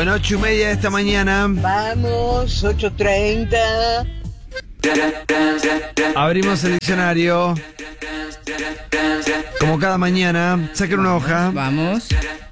Bueno, 8:30 de esta mañana. Vamos, 8:30. Abrimos el diccionario. Como cada mañana, saquen una hoja. Vamos.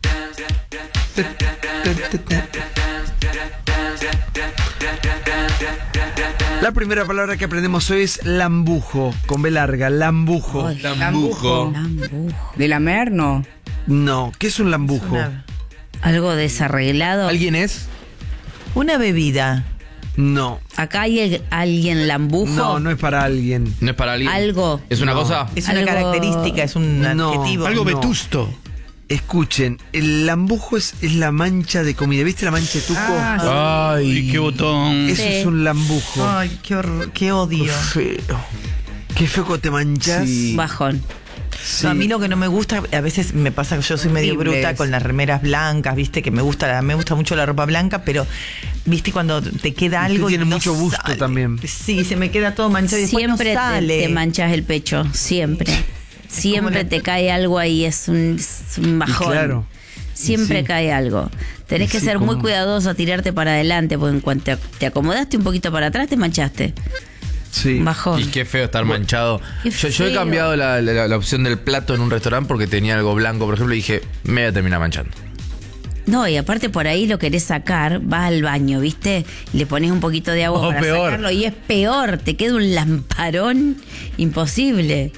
La primera palabra que aprendemos hoy es lambujo, con B larga, lambujo. Ay, Lambujo. ¿De lamer? No. No, ¿qué es un lambujo? Algo desarreglado. ¿Alguien es? Una bebida. No, Acá hay alguien lambujo. no, no es para alguien. ¿No es para alguien? Algo. ¿Es una No. cosa? Es una Algo- característica, es un No. adjetivo. Algo No. vetusto. Escuchen, el lambujo es la mancha de comida. ¿Viste la mancha de tuco? Ay, qué botón. Eso Sí. es un lambujo. Ay, qué horror, qué odio. Qué feo. Qué feo cuando te manchas. Sí. Bajón. Sí. No, a mí lo que no me gusta, a veces me pasa que yo soy medio Horribles. bruta con las remeras blancas, viste, que me gusta mucho la ropa blanca, pero viste cuando te queda Usted algo tiene y no mucho gusto sale. también. Sí, se me queda todo manchado y después Siempre no sale. te manchas el pecho. Siempre. Siempre como la- te cae algo ahí. Es un bajón. Y claro. Siempre Sí. cae algo. Tenés que Sí, ser muy como- cuidadoso a tirarte para adelante, porque en cuanto te acomodaste un poquito para atrás, te manchaste. Sí. Un bajón. Y qué feo estar manchado. Qué Yo he feo. cambiado la opción del plato en un restaurante porque tenía algo blanco, por ejemplo, y dije, me voy a terminar manchando. No, y aparte por ahí lo querés sacar, vas al baño, ¿viste? Le pones un poquito de agua O para peor. sacarlo y es peor, te queda un lamparón imposible.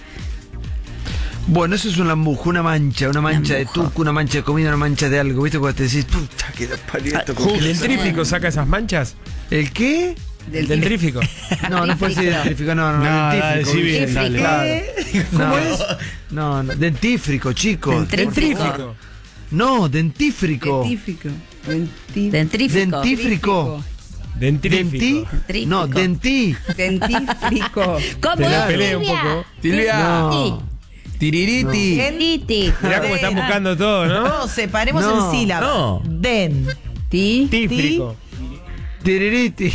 Bueno, eso es un lambujo, una mancha de Lambujo. tuco, una mancha de comida, una mancha de algo. ¿Viste? Cuando te decís, puta, que la parió esto. ¿con qué ¿El le- dentrífico saca esas manchas? ¿El qué? ¿El dentrífico? No, no puede ser dentífrico, no, dentífrico. decí bien, dale. Claro. ¿Cómo No, es? No, dentífrico, chicos. Dentrífico. No, dentífrico. Dentífico. Dentrífico. Dentífrico. Dentífrico. Dentrífico. No, dentí. Dentífrico. ¿Cómo Te la es, peleé un Silvia? poco. Silvia. No. Tiririti. Dentiti. Mirá cómo están buscando todo, ¿no? No, separemos No. en sílabas. No. Den. Dentífrico. Tiririti.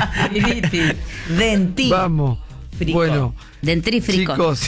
Dentí. Vamos. Frico. Bueno, Dentrífrico. chicos.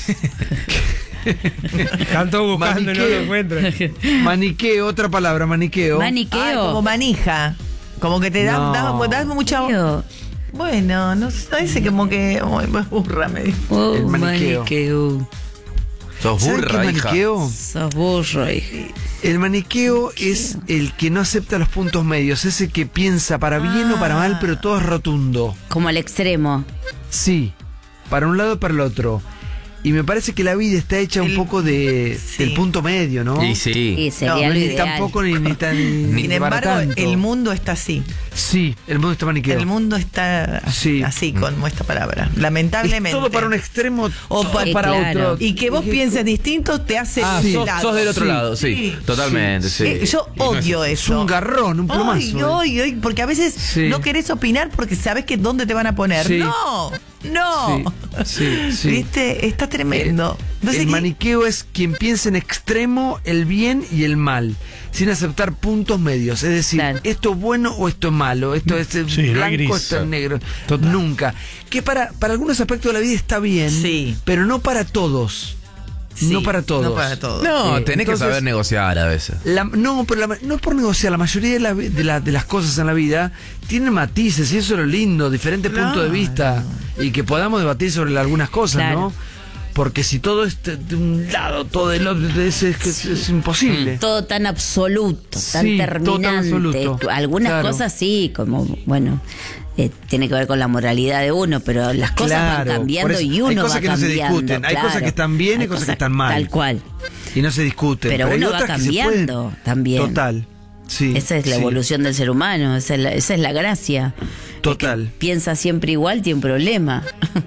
Están todos buscando y no Maniqueo. lo encuentran. Maniqueo, otra palabra, maniqueo. Maniqueo. Ay, como manija. Como que te No. das mucha. Maniqueo. Bueno, no sé, parece como que. Ay, me burra, me dijo. Oh, El maniqueo. maniqueo. Sos ¿Saben qué burra, es hija. maniqueo? Sos burro, hija. El maniqueo es el que no acepta los puntos medios, ese que piensa para bien o para mal, pero todo es rotundo. Como al extremo. Sí, para un lado o para el otro. Y me parece que la vida está hecha un poco del punto medio, ¿no? Y sí. Y sería No, lo Ni ideal. tampoco ni tan Sin ni para Sin embargo, tanto. el mundo está así. Sí, el mundo está maniqueo. El mundo está Sí. así, con esta palabra. Es Lamentablemente. todo para un extremo O todo pa- para claro. otro. Y que vos pienses distinto te hace. Ah, Sí. sos del otro Sí. lado, sí. Sí. Totalmente, sí. Yo odio Es eso. un garrón, un plumazo. Ay, porque a veces Sí. no querés opinar porque sabés que dónde te van a poner. Sí. No. Sí. ¿Viste? Está tremendo. No sé El qué- maniqueo es quien piensa en extremo el bien y el mal, sin aceptar puntos medios. Es decir, Claro. esto es bueno o esto es malo, esto es Sí, no hay blanco o gris. esto es negro. Total. Nunca. Que para algunos aspectos de la vida está bien, Sí. pero no para todos. Sí, no para todos. No para todos. No, tenés que Entonces, saber negociar a veces. No, pero no por negociar, la mayoría de las cosas en la vida tienen matices y eso es lo lindo, diferentes Claro. puntos de vista y que podamos debatir sobre algunas cosas, Claro. ¿no? Porque si todo es de un lado, todo del otro, es imposible. Todo tan absoluto, tan Sí, todo tan terminante. absoluto. Algunas Claro. cosas sí, como, bueno, tiene que ver con la moralidad de uno, pero las cosas van Claro, cambiando por eso, y uno hay va cosas que no se cambiando. discuten, hay cosas que están bien y Hay cosas que están mal. Tal cual. Y no se discuten. Pero hay uno va otras que se pueden- cambiando también. Total. Sí, Esa es la sí, evolución del ser humano, esa es la gracia. Total. El que piensa siempre igual tiene un problema.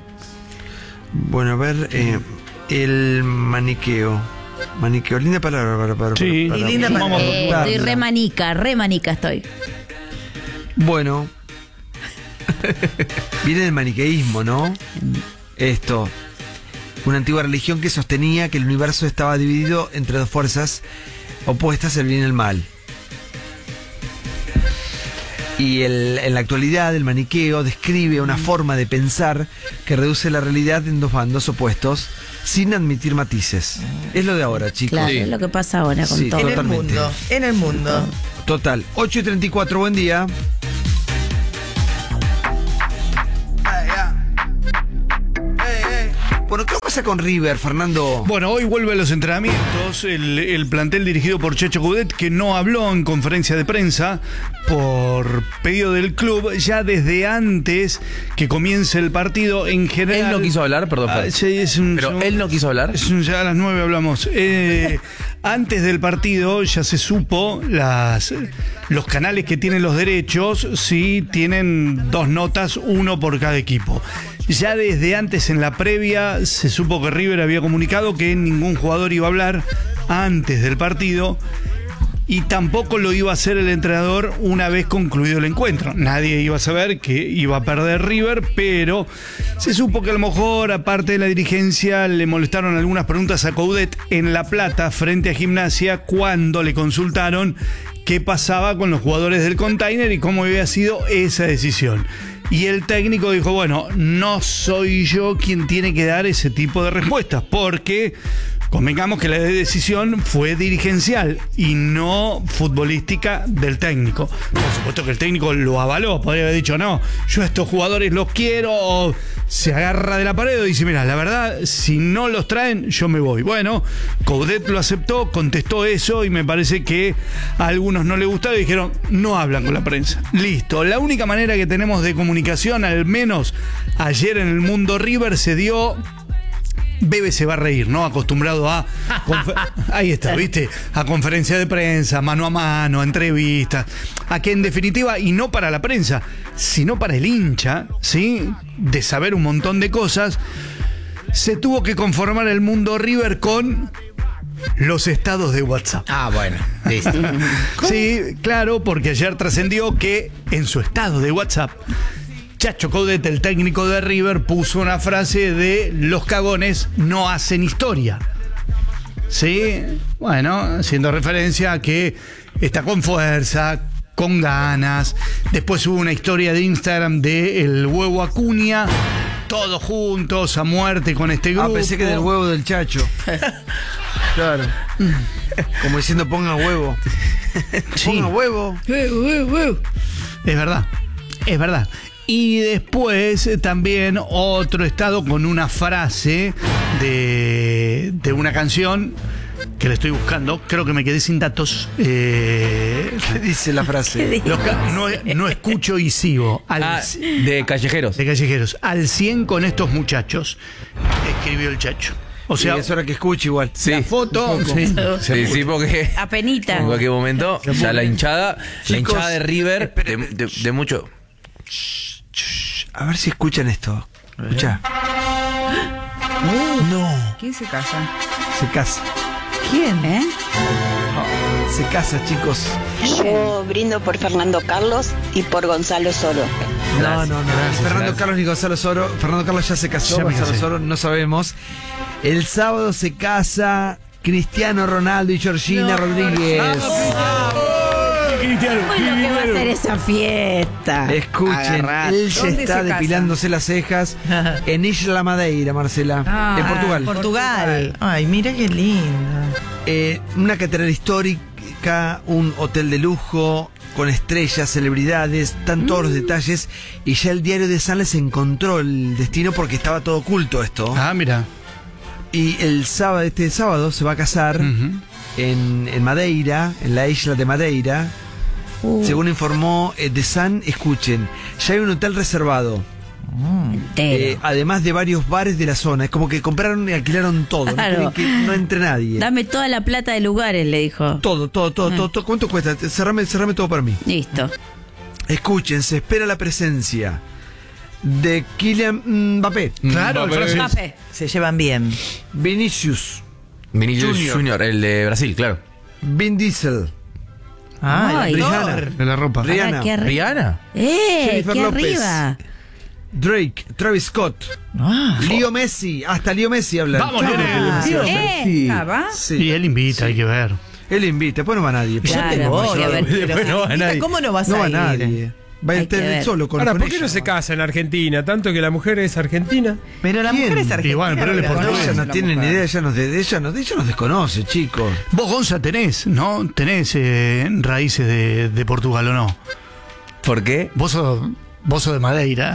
Bueno, a ver, el maniqueo. Maniqueo, linda palabra para Sí. Y linda Vamos palabra. a preguntarla. Estoy re manica estoy. Bueno. Viene del maniqueísmo, ¿no? Esto. Una antigua religión que sostenía que el universo estaba dividido entre dos fuerzas opuestas, el bien y el mal. Y en la actualidad el maniqueo describe una forma de pensar que reduce la realidad en dos bandos opuestos sin admitir matices. Es lo de ahora, chicos. Claro, Sí. es lo que pasa ahora con Sí, todo. En el totalmente. mundo. En el mundo. Total. 8:34, buen día. Bueno, ¿qué pasa con River, Fernando? Bueno, hoy vuelve a los entrenamientos el plantel dirigido por Checho Coudet, que no habló en conferencia de prensa por pedido del club ya desde antes que comience el partido. En general, Él no quiso hablar, perdón. sí, Pero él no quiso hablar. Ya a las 9 hablamos. Antes del partido ya se supo los canales que tienen los derechos, sí tienen 2 notas, uno por cada equipo. Ya desde antes, en la previa, se supo que River había comunicado que ningún jugador iba a hablar antes del partido y tampoco lo iba a hacer el entrenador una vez concluido el encuentro. Nadie iba a saber que iba a perder River, pero se supo que a lo mejor, aparte de la dirigencia, le molestaron algunas preguntas a Coudet en La Plata frente a Gimnasia cuando le consultaron qué pasaba con los jugadores del container y cómo había sido esa decisión. Y el técnico dijo, bueno, no soy yo quien tiene que dar ese tipo de respuestas, porque convengamos que la decisión fue dirigencial y no futbolística del técnico. Por supuesto que el técnico lo avaló, podría haber dicho, no, yo a estos jugadores los quiero, o se agarra de la pared y dice, mira, la verdad, si no los traen, yo me voy. Bueno, Coudet lo aceptó, contestó eso y me parece que a algunos no les gustaba y dijeron, no hablan con la prensa. Listo, la única manera que tenemos de comunicación, al menos ayer en el Mundo River, se dio... Bebe se va a reír, ¿no? Acostumbrado a... Ahí está, ¿viste? A conferencia de prensa, mano a mano, entrevistas. A que en definitiva, y no para la prensa, sino para el hincha, ¿sí? De saber un montón de cosas, se tuvo que conformar el Mundo River con los estados de WhatsApp. Ah, bueno, listo. Sí, claro, porque ayer trascendió que en su estado de WhatsApp, Chacho Coudet, el técnico de River, puso una frase de los cagones no hacen historia. Sí, bueno, haciendo referencia a que está con fuerza, con ganas. Después hubo una historia de Instagram de el huevo Acuña, todos juntos a muerte con este grupo. Ah, pensé que del huevo del Chacho. Claro. Como diciendo, ponga huevo. Sí. Ponga huevo. Es verdad, es verdad. Y después también otro estado con una frase de una canción que le estoy buscando. Creo que me quedé sin datos. ¿Qué dice la frase? No escucho y sigo. De Callejeros. De Callejeros. Al 100 con estos muchachos, escribió el Chacho. O sea, sí, es hora que escuche igual. Sí. la foto... Sí, porque Apenita. en cualquier momento ya la hinchada Chicos, de River, esperen. de mucho... A ver si escuchan esto. Escucha. No. ¿Quién se casa? Se casa. ¿Quién? Se casa, chicos. Yo brindo por Fernando Carlos y por Gonzalo Soro. No. Gracias, Fernando gracias. Carlos ni Gonzalo Soro. Fernando Carlos ya se casó. Ya me Gonzalo casé. Soro no sabemos. El sábado se casa Cristiano Ronaldo y Georgina Rodríguez. Cristiano, Bueno, ¿qué va a ser esa fiesta? Escuchen, Agarrate. él ya ¿Dónde está se casan? depilándose las cejas en Isla Madeira, Marcela, Ah, en Portugal. Portugal. Ay, mira qué lindo. Una catedral histórica, un hotel de lujo, con estrellas, celebridades, están todos los detalles. Y ya el diario de San les encontró el destino porque estaba todo oculto esto. Ah, mira. Y este sábado se va a casar en Madeira, en la isla de Madeira. Según informó The Sun, escuchen, ya hay un hotel reservado. Entero. Además de varios bares de la zona. Es como que compraron y alquilaron todo. Claro. No quieren que no entre nadie. Dame toda la plata de lugares, le dijo. Todo. ¿Cuánto cuesta? Cerrame todo para mí. Listo. Escuchen, se espera la presencia de Kylian Mbappé, Claro, el francés. Mbappé. Se llevan bien. Vinicius, Vinicius Junior. Junior, el de Brasil, claro. Vin Diesel, Ah, el Rihanna. actor. De la ropa. Rihanna, Qué ¿Rihanna? Jennifer ¡Qué López. arriba! Drake, Travis Scott, Ah. Leo Messi. Hasta Leo Messi hablan. Vamos, Lionel. ¿Va? Sí. Y él invita, hay que ver. Él invita, después no va nadie. Yo te Claro, voy a ver, pero después no va si invita, nadie. ¿cómo no vas No a va ir? nadie. Va a Hay que estar ver. solo con Ahora, con ¿por qué ella. no se casa en Argentina? Tanto que la mujer es argentina. Pero la ¿Quién? mujer es argentina. Igual, pero él es ¿verdad? No, portugués. ella no la tiene ni mujer. idea, ella nos desconoce, chicos. Vos, Gonza, tenés, ¿no? Tenés raíces de Portugal, ¿o no? ¿Por qué? Vos sos de Madeira.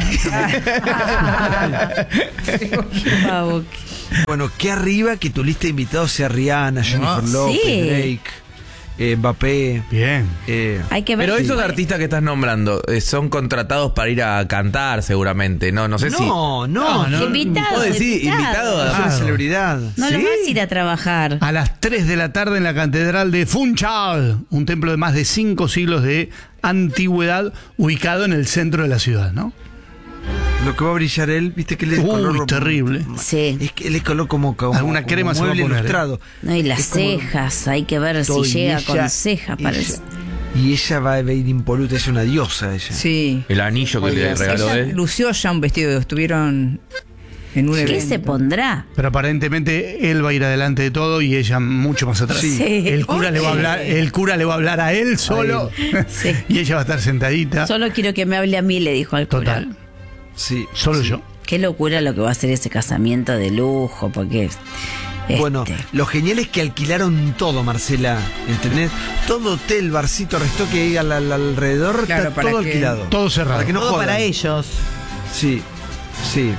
Pavo. Bueno, qué arriba que tu lista de invitados sea Rihanna, Jennifer Lopez, sí. Drake, Mbappé. Bien. Hay que ver. Pero si- esos artistas que estás nombrando son contratados para ir a cantar seguramente. No sé si... No, Invitados, ¿Vos decís invitado? Es una Claro. celebridad. No ¿Sí? lo vas a ir a trabajar. A las 3 de la tarde en la Catedral de Funchal, un templo de más de 5 siglos de antigüedad ubicado en el centro de la ciudad, ¿no? Lo que va a brillar él, viste que él es color Uy, terrible. Sí. Es que él es color como Alguna crema se va a mueble poner, ilustrado. No, y las Es como cejas, hay que ver todo, si y llega ella- con cejas, parece. Y ella va a ir impoluta, es una diosa ella. Sí. El anillo que le regaló Ella él. lució ya un vestido, estuvieron en un evento. ¿Qué se pondrá? Pero aparentemente él va a ir adelante de todo y ella mucho más atrás. Sí. El cura le va a hablar, el cura le va a hablar a él solo Sí. y ella va a estar sentadita. Solo quiero que me hable a mí, le dijo al cura. Total. Sí. Solo sí. yo. Qué locura lo que va a ser ese casamiento de lujo, porque... Bueno, lo genial es que alquilaron todo, Marcela, ¿entendés? Todo hotel, barcito, resto que hay alrededor, Claro, está para todo que- alquilado. Todo cerrado. Para que no Todo jodan. para ellos. Sí, sí.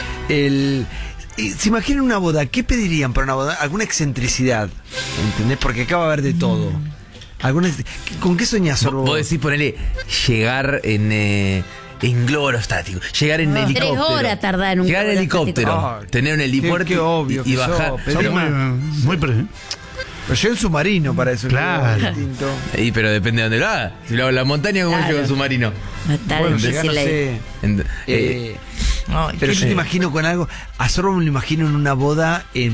¿Se imaginan una boda? ¿Qué pedirían para una boda? Alguna excentricidad, ¿entendés? Porque acá va a haber de todo. ¿Con qué soñás, Sorbo? Vos decís ponerle llegar en globo aerostático, llegar en helicóptero. 3 horas tardar en un llegar en globo helicóptero, aerostático. tener un helipuerto Qué obvio y que bajar. sos, Son Pedro. muy Pero yo en submarino para eso. Claro. que es distinto. Pero depende de dónde lo haga. Si lo hago en la montaña, ¿cómo Claro. llego en submarino? Va a estar Bueno, difícil llegar, no ahí. sé. En- Ay, Pero qué- yo te imagino con algo. A Sorbo me lo imagino en una boda en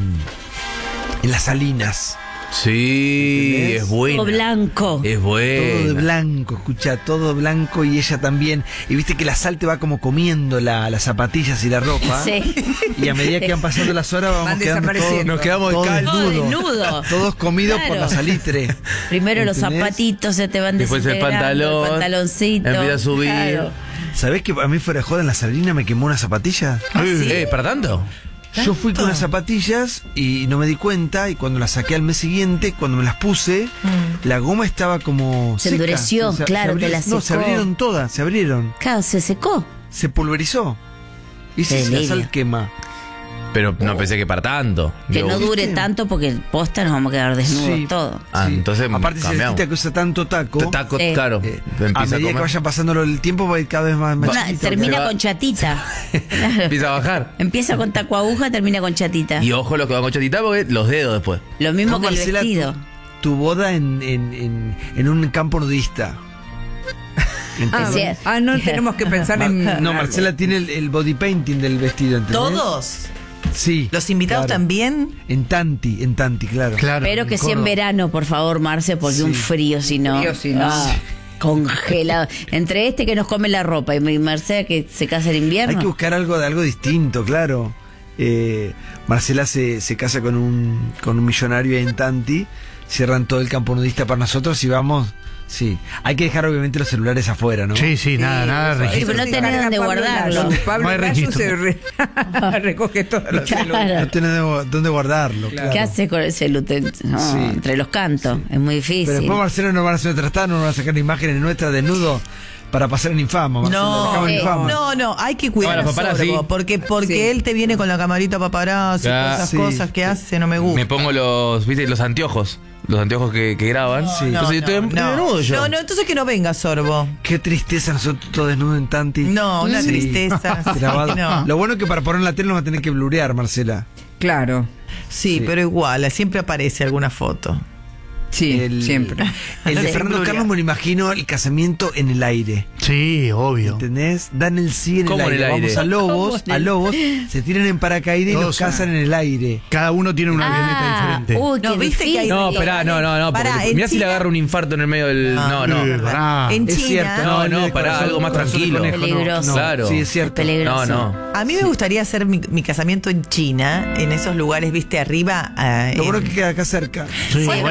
las Salinas. sí, ¿Entendés? es bueno. Todo blanco. Es Todo de bueno. blanco, escucha, todo blanco y ella también. Y viste que la sal te va como comiendo las zapatillas y la ropa. Sí. Y a medida que van pasando las horas vamos Van quedando todos, desapareciendo. Nos quedamos Todo caldos. Todo desnudo. desnudo. Todos comidos por Claro. la salitre. Primero los ¿Entendés? zapatitos se te van Después el desintegrando, pantalón, el pantaloncito. empieza a subir. Claro. ¿Sabés que a mí fuera de joda en la Salina me quemó una zapatilla? ¿Para tanto? Yo fui con unas zapatillas y no me di cuenta y cuando las saqué al mes siguiente, cuando me las puse, la goma estaba como Se seca. endureció, claro, te la No, se secó. abrieron todas, se abrieron. Claro, se secó. Se pulverizó. Y Qué si la delirio. sal quema. Pero no pensé que para tanto. Que Digo, no dure ¿viste? tanto porque posta nos vamos a quedar desnudos Sí. todo. Ah, entonces Aparte, si cambiamos. necesita que usa tanto taco, Taco, Sí. claro. a Empieza a medida que comer. vaya pasando el tiempo va a ir cada vez más Una- chiquito. termina Se va- con chatita. Claro. Empieza a bajar. Empieza con taco aguja, termina con chatita. Y ojo lo que va con chatita porque los dedos después. Lo mismo No, que el Marcela, vestido. Tu boda en un campo nudista. Es cierto. No tenemos que pensar en. No, Marcela tiene el body painting del vestido, ¿entendés? ¿Todos? Sí. ¿Los invitados claro. también? En Tanti, claro. Claro. Pero que sea en Córdoba. verano, por favor, Marce, porque Sí. un frío si no. Frío si no. Congelado. Entre este que nos come la ropa y mi Marcela que se casa en invierno. Hay que buscar algo distinto, claro. Marcela se casa con un millonario ahí en Tanti, cierran todo el campo nudista para nosotros y vamos. Sí, hay que dejar obviamente los celulares afuera, ¿no? Sí, nada de Sí, registro. pero no tenés dónde guardarlo. Pablo No hay Lazo registro. recoge todos los celulares. Claro. No tenés dónde guardarlo, claro. ¿Qué hace con ese lute? No, Sí. entre los cantos. Es muy difícil. Pero después Marcelo nos van a hacer un tratado, nos van a sacar imágenes nuestras desnudo para pasar en infama. Marcelo, No, sacamos en infama. no, hay que cuidar Ahora, a paparazzi. Sorbo, porque Sí. él te viene con la camarita paparazzi, Ya. todas esas Sí. cosas que hace, no me gusta. Me pongo los anteojos. Los anteojos que graban. Sí. Entonces estoy desnudo yo. No, entonces que no venga Sorbo. Qué tristeza nosotros todos desnudos en Tanti. No, una tristeza. Sí, Grabado. no. Lo bueno es que para poner en la tele nos va a tener que blurear, Marcela. Claro. Sí, pero igual, siempre aparece alguna foto. Sí, siempre. El de Sí. Fernando Carlos me lo imagino el casamiento en el aire. Sí, obvio. ¿Entendés? Dan el sí en el ¿Cómo en aire. el aire? Vamos a Lobos, se tiran en paracaídas y Todos los casan en el aire. Cada uno tiene una avioneta diferente. Uy, No, qué viste que hay- difícil. No, esperá, no. Pará, Porque en mirá si le China- agarra un infarto en el medio del. No. Pará. En Es China, cierto, No, el de pará, corazón- algo más corazón de tranquilo. conejo, no, Peligroso. no. Claro. Sí, es cierto. Peligroso. No. a mí me gustaría hacer mi casamiento en China, en esos lugares, viste, arriba. Lo bueno es que queda acá cerca. Sí, Bueno, buenísimo. no les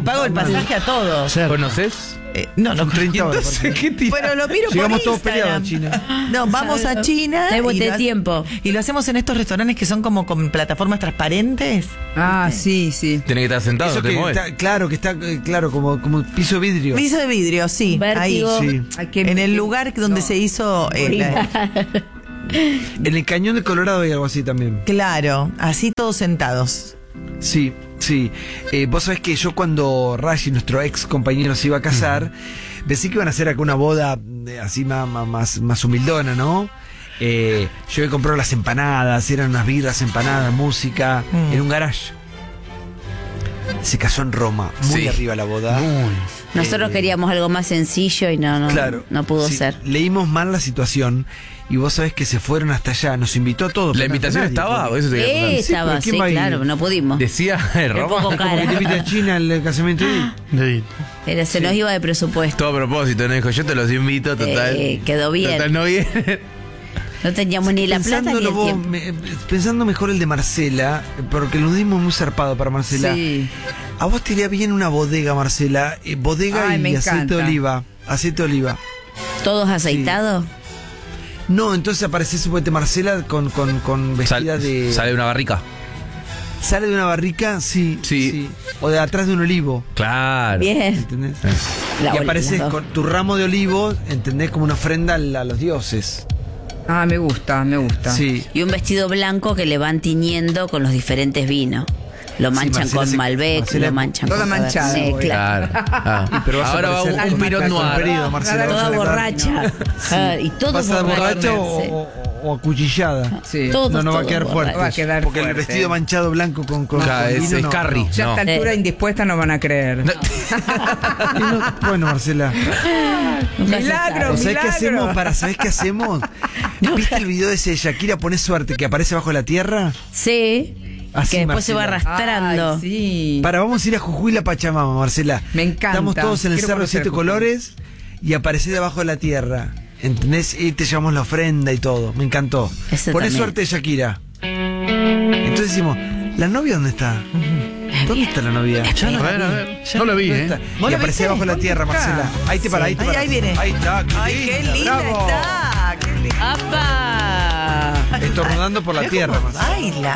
pago el pasaje a todos. ¿Conoces? No, Son 30 horas. Entonces, ¿qué te- Pero lo miro Llegamos por todos Instagram. peleados a China. No, vamos a China. Hay y de lo ha- tiempo. Y lo hacemos en estos restaurantes que son como con plataformas transparentes. Ah, sí, sí. Tenés que estar sentado, Eso no te que mueves. está, claro, como piso vidrio. Piso de vidrio, sí. Vértigo. Ahí. Sí. Ay, qué- En el lugar donde se hizo. En el Cañón de Colorado hay algo así también. Claro, así todos sentados. Sí, sí. Vos sabés que yo cuando Rashi, nuestro ex compañero, se iba a casar, pensé que iban a hacer acá una boda así más humildona, ¿no? Yo me compré las empanadas, eran unas birras, empanadas, música, en un garage. Se casó en Roma, muy Sí. arriba la boda. Nosotros queríamos algo más sencillo y no Claro. pudo Sí, ser. Leímos mal la situación y vos sabés que se fueron hasta allá, nos invitó a todos. ¿La pero no invitación nadie, estaba? claro. Eso te quería preguntar. Estaba, pero ¿quién sí, va a ir? claro, no pudimos. Decía Un Roma. poco Como que te cara. invita a China al casamiento de Pero se nos iba de presupuesto. Todo a propósito, ¿no? Dijo, yo te los invito, total. Quedó bien. Total, no bien. No teníamos ni la plata ni el Pensándolo vos, tiempo. pensando mejor el de Marcela, porque lo dimos muy zarpado para Marcela. Sí. A vos te iría bien una bodega, Marcela. Bodega Ay, me y aceite de encanta. oliva. Aceite de oliva. ¿Todos aceitados? No, entonces aparece supuestamente Marcela con vestida de. Sale de una barrica. Sale de una barrica, sí, Sí. O de atrás de un olivo. Claro. Bien. ¿Entendés? La- Y apareces las dos. con tu ramo de olivo, ¿entendés? Como una ofrenda a los dioses. Ah, me gusta, me gusta. Sí. Y un vestido blanco que le van tiñendo con los diferentes vinos. Lo manchan Marcela con se- Malbec, Marcela lo manchan toda con manchada, Cabernet, voy. claro. Claro. Ah. Pero vas a Ahora va aparecer un con Pinot con Noir. periodo, Marcela, Toda vas a estar- borracha. Ah, y todo ¿Vas a estar borracha borracho. o acuchillada? Sí. Todo. No va a quedar todo fuerte. Va a quedar porque fuerte. el vestido manchado blanco con Claro, vino, es no, Carrie. no. Ya a esta No. altura indispuesta no van a creer. Y no- bueno, Marcela, Nunca se Milagro, sabe. ¿sabés qué milagro. hacemos? ¿Sabés qué hacemos? ¿Viste el video de ese de Shakira Pone Suerte que aparece bajo la tierra? Sí. Así, Que después se va Marcela. arrastrando. Ay, sí. Vamos a ir a Jujuy la Pachamama, Marcela. Me encanta. Estamos todos en el Quiero Cerro de conocer 7 Jujuy. Colores y aparece debajo de la tierra. ¿Entendés? Y te llevamos la ofrenda y todo. Me encantó. Eso Pone también. suerte, Shakira. Entonces decimos, ¿la novia dónde está? ¿Dónde está la novia? A ver. No lo vi, ¿Dónde ¿eh? está? ¿Vos Y lo aparece viste? debajo de la tierra, Marcela. Ahí te para, ahí te para. Ahí viene. Ahí está, Ay, qué linda bravo. está. Qué linda. ¡Apa! Estornudando por la tierra, Marcela. Baila.